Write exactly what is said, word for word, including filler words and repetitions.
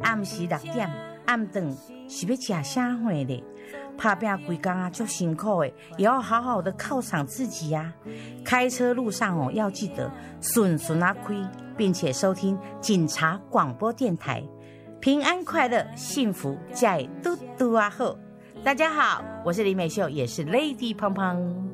暗时六点暗顿是要吃啥货嘞？打拼规工啊，就辛苦诶，也要好好的犒赏自己呀、啊。开车路上哦，要记得顺顺啊开，并且收听警察广播电台，平安快乐，幸福在嘟嘟啊好。大家好，我是李美秀，也是 Lady 胖胖。